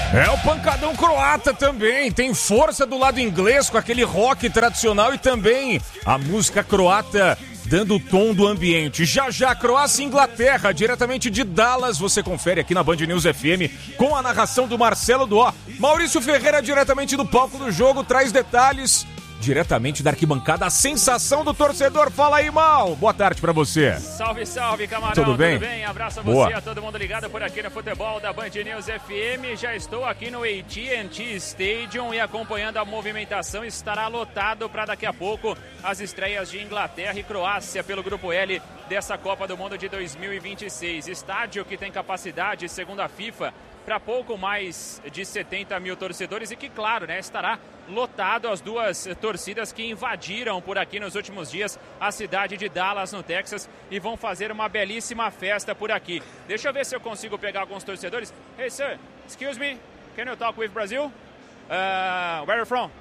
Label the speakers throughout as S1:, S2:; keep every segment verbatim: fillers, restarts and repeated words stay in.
S1: É o pancadão croata também, tem força do lado inglês com aquele rock tradicional e também a música croata dando o tom do ambiente. Já já, Croácia e Inglaterra, diretamente de Dallas, você confere aqui na Band News F M com a narração do Marcelo Duó. Maurício Ferreira, diretamente do palco do jogo, traz detalhes diretamente da arquibancada, a sensação do torcedor. Fala aí, Mal. Boa tarde pra você.
S2: Salve, salve, camarão.
S1: Tudo bem?
S2: Tudo bem? Abraço a
S1: Boa.
S2: você, a todo mundo ligado por aqui no futebol da Band News F M. Já estou aqui no A T and T Stadium e acompanhando a movimentação. Estará lotado para daqui a pouco as estreias de Inglaterra e Croácia pelo Grupo L dessa Copa do Mundo de dois mil e vinte e seis. Estádio que tem capacidade, segundo a FIFA, para pouco mais de setenta mil torcedores e que, claro, né, estará lotado as duas torcidas que invadiram por aqui nos últimos dias a cidade de Dallas, no Texas, e vão fazer uma belíssima festa por aqui. Deixa eu ver se eu consigo pegar alguns torcedores. Hey, sir, excuse me, can you talk with Brazil? Uh, where are you from?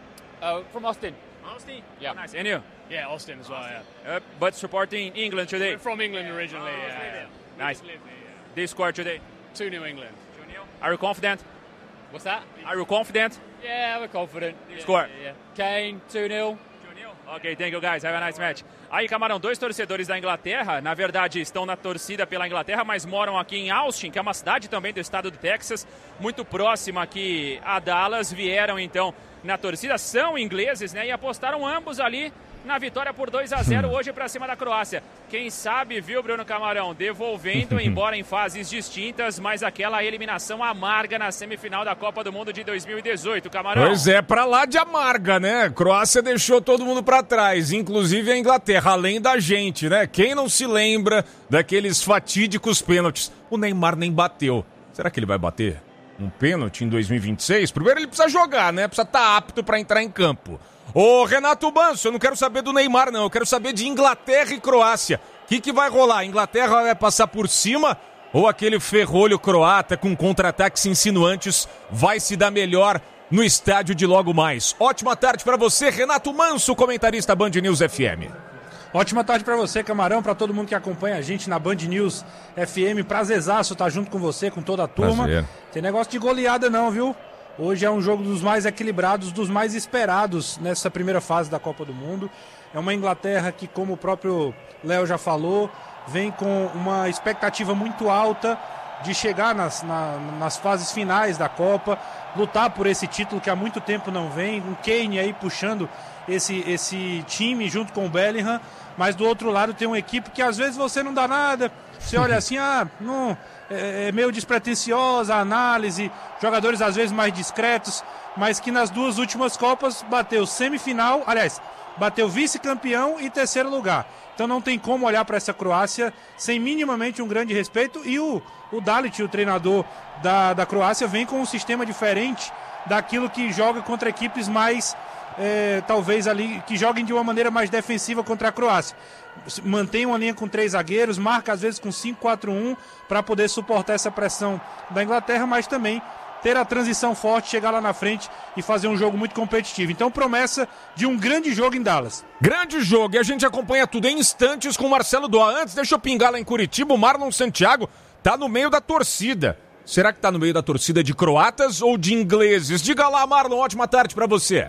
S3: Uh, from Austin.
S2: Austin?
S3: Yeah.
S2: Oh, nice. And you?
S3: Yeah, Austin as well, yeah.
S2: Uh, but supporting England today?
S3: We're from England originally,
S2: Oh,
S3: yeah.
S2: yeah.
S3: yeah.
S2: Nice.
S3: We live here, yeah.
S2: They scored today.
S3: two nil England.
S2: Are you confident?
S3: What's that?
S2: Are you confident?
S3: Yeah, we're confident. Yeah,
S2: Score.
S3: Yeah, yeah. Kane, two nil.
S2: Ok, thank you guys, have a nice match. Aí, Camarão, dois torcedores da Inglaterra, na verdade estão na torcida pela Inglaterra, mas moram aqui em Austin, que é uma cidade também do estado do Texas, muito próxima aqui a Dallas, vieram então na torcida, são ingleses, né, e apostaram ambos ali na vitória por dois a zero hoje para cima da Croácia. Quem sabe, viu, Bruno Camarão, devolvendo, embora em fases distintas, mas aquela eliminação amarga na semifinal da Copa do Mundo de dois mil e dezoito, Camarão.
S1: Pois é, pra lá de amarga, né? Croácia deixou todo mundo pra trás, inclusive a Inglaterra, além da gente, né? Quem não se lembra daqueles fatídicos pênaltis? O Neymar nem bateu. Será que ele vai bater um pênalti em dois mil e vinte e seis? Primeiro ele precisa jogar, né? Precisa estar apto pra entrar em campo. Ô, Renato Manso, eu não quero saber do Neymar, não. Eu quero saber de Inglaterra e Croácia. O que, que vai rolar? A Inglaterra vai passar por cima ou aquele ferrolho croata com contra-ataques insinuantes vai se dar melhor no estádio de logo mais? Ótima tarde pra você, Renato Manso, comentarista Band News F M.
S4: Ótima tarde pra você, Camarão, pra todo mundo que acompanha a gente na Band News F M. Prazerzaço estar junto com você, com toda a turma.
S1: Prazer.
S4: Tem negócio de goleada não, viu? Hoje é um jogo dos mais equilibrados, dos mais esperados nessa primeira fase da Copa do Mundo. É uma Inglaterra que, como o próprio Léo já falou, vem com uma expectativa muito alta de chegar nas, na, nas fases finais da Copa, lutar por esse título que há muito tempo não vem. O Kane aí puxando esse, esse time junto com o Bellingham, mas do outro lado tem uma equipe que às vezes você não dá nada. Você olha assim, ah, não, é, é meio despretensiosa a análise, jogadores às vezes mais discretos, mas que nas duas últimas Copas bateu semifinal, aliás, bateu vice-campeão e terceiro lugar. Então não tem como olhar para essa Croácia sem minimamente um grande respeito. E o, o Dalit, o treinador da, da Croácia, vem com um sistema diferente daquilo que joga contra equipes mais, é, talvez ali, que joguem de uma maneira mais defensiva contra a Croácia. Mantém uma linha com três zagueiros, marca às vezes com cinco quatro um para poder suportar essa pressão da Inglaterra, mas também ter a transição forte, chegar lá na frente e fazer um jogo muito competitivo. Então promessa de um grande jogo em Dallas.
S1: Grande jogo, e a gente acompanha tudo em instantes com o Marcelo Duó. Antes, deixa eu pingar lá em Curitiba, o Marlon Santiago tá no meio da torcida. Será que tá no meio da torcida de croatas ou de ingleses? Diga lá, Marlon, ótima tarde pra você.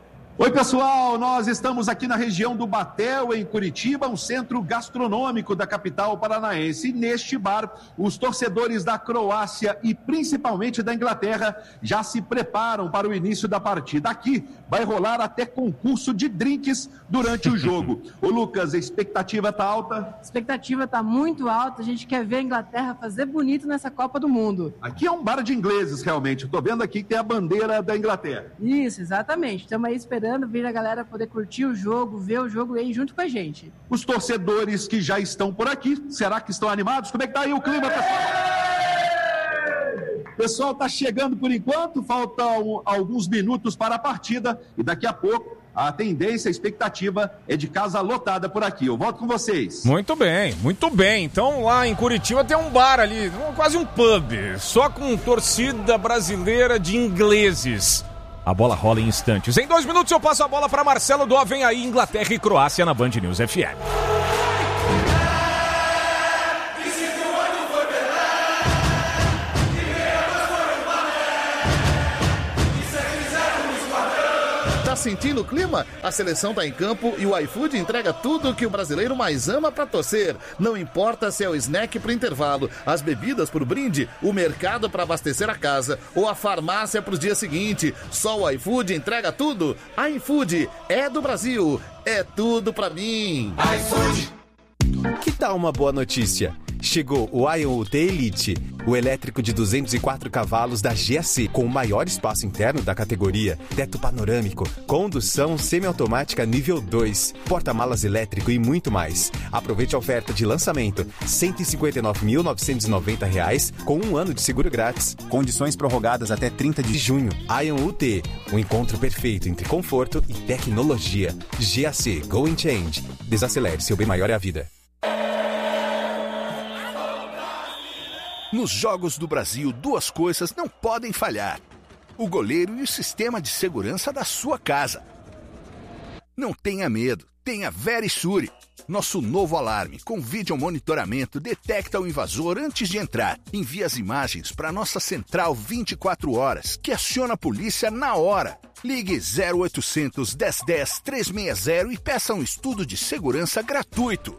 S5: Oi pessoal, nós estamos aqui na região do Batel, em Curitiba, um centro gastronômico da capital paranaense. E neste bar, os torcedores da Croácia e principalmente da Inglaterra já se preparam para o início da partida. Aqui vai rolar até concurso de drinks durante o jogo. Ô Lucas, a expectativa está alta?
S6: A expectativa está muito alta, a gente quer ver a Inglaterra fazer bonito nessa Copa do Mundo.
S5: Aqui é um bar de ingleses, realmente. Estou vendo aqui que tem a bandeira da Inglaterra.
S6: Isso, exatamente. Estamos aí esperando vir a galera poder curtir o jogo, ver o jogo aí junto com a gente.
S5: Os torcedores que já estão por aqui, será que estão animados? Como é que tá aí o clima, pessoal? O pessoal tá chegando por enquanto, faltam alguns minutos para a partida e daqui a pouco a tendência, a expectativa é de casa lotada por aqui. Eu volto com vocês.
S1: Muito bem, muito bem. Então lá em Curitiba tem um bar ali, quase um pub, só com torcida brasileira de ingleses. A bola rola em instantes. Em dois minutos eu passo a bola para Marcelo Duó. Vem aí Inglaterra e Croácia na Band News F M.
S7: sentindo o clima? A seleção tá em campo e o iFood entrega tudo que o brasileiro mais ama pra torcer. Não importa se é o snack pro intervalo, as bebidas pro brinde, o mercado pra abastecer a casa ou a farmácia pro dia seguinte. Só o iFood entrega tudo. iFood é do Brasil. É tudo pra mim. iFood.
S8: Que tal uma boa notícia? Chegou o Ion U T Elite, o elétrico de duzentos e quatro cavalos da G A C, com o maior espaço interno da categoria, teto panorâmico, condução semiautomática nível dois, porta-malas elétrico e muito mais. Aproveite a oferta de lançamento, cento e cinquenta e nove mil novecentos e noventa reais, com um ano de seguro grátis. Condições prorrogadas até trinta de junho. Ion U T, um encontro perfeito entre conforto e tecnologia. G A C, Go and Change. Desacelere, seu bem maior é a vida.
S9: Nos Jogos do Brasil, duas coisas não podem falhar: o goleiro e o sistema de segurança da sua casa. Não tenha medo, tenha Verisure. Nosso novo alarme com vídeo monitoramento detecta o invasor antes de entrar. Envia as imagens para nossa central vinte e quatro horas, que aciona a polícia na hora. Ligue zero oitocentos, dez dez, trezentos e sessenta e peça um estudo de segurança gratuito.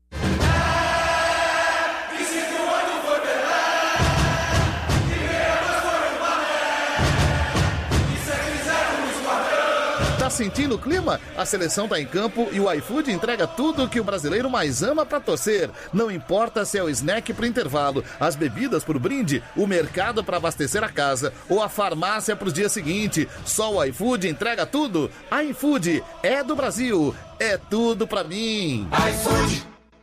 S7: Tá sentindo o clima? A seleção tá em campo e o iFood entrega tudo que o brasileiro mais ama pra torcer. Não importa se é o snack pro intervalo, as bebidas pro brinde, o mercado pra abastecer a casa ou a farmácia pro dia seguinte. Só o iFood entrega tudo. iFood é do Brasil. É tudo pra mim. iFood.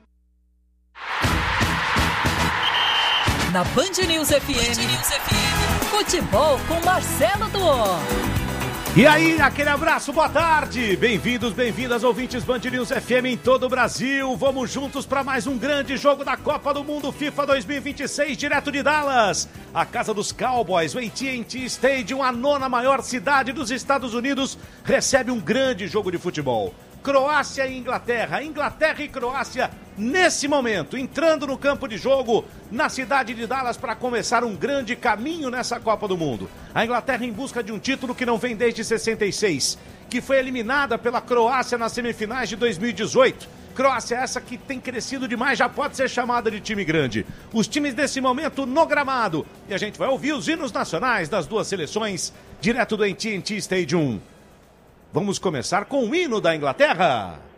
S10: Na Band News F M, Band News F M, futebol com Marcelo Duó.
S11: E aí, aquele abraço, boa tarde! Bem-vindos, bem-vindas, ouvintes Band News F M em todo o Brasil. Vamos juntos para mais um grande jogo da Copa do Mundo FIFA dois mil e vinte e seis, direto de Dallas. A casa dos Cowboys, o A T and T Stadium, a nona maior cidade dos Estados Unidos, recebe um grande jogo de futebol. Croácia e Inglaterra, Inglaterra e Croácia, nesse momento, entrando no campo de jogo, na cidade de Dallas, para começar um grande caminho nessa Copa do Mundo. A Inglaterra em busca de um título que não vem desde sessenta e seis, que foi eliminada pela Croácia nas semifinais de dois mil e dezoito. Croácia essa que tem crescido demais, já pode ser chamada de time grande. Os times desse momento no gramado. E a gente vai ouvir os hinos nacionais das duas seleções, direto do A T and T Stadium. Vamos começar com o hino da Inglaterra.